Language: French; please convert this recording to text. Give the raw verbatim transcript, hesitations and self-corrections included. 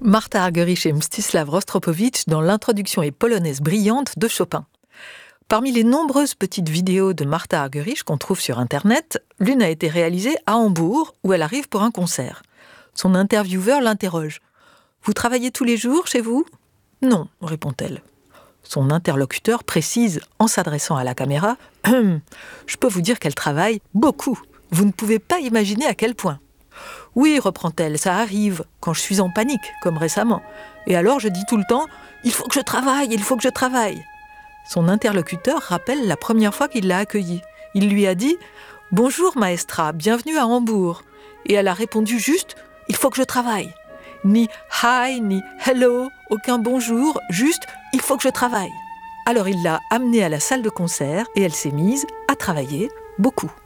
Martha Argerich et Mstislav Rostropovitch dans l'introduction et polonaise brillante de Chopin. Parmi les nombreuses petites vidéos de Martha Argerich qu'on trouve sur Internet, l'une a été réalisée à Hambourg, où elle arrive pour un concert. Son intervieweur l'interroge. « Vous travaillez tous les jours chez vous ?»« Non, répond-elle. Son interlocuteur précise, en s'adressant à la caméra, « Je peux vous dire qu'elle travaille beaucoup. Vous ne pouvez pas imaginer à quel point. » « Oui, reprend-elle, ça arrive, quand je suis en panique, comme récemment. Et alors je dis tout le temps, il faut que je travaille, il faut que je travaille. » Son interlocuteur rappelle la première fois qu'il l'a accueillie. Il lui a dit « Bonjour maestra, bienvenue à Hambourg. » Et elle a répondu juste « Il faut que je travaille. » Ni « hi » ni « hello », aucun bonjour, juste « Il faut que je travaille. » Alors il l'a amenée à la salle de concert et elle s'est mise à travailler beaucoup.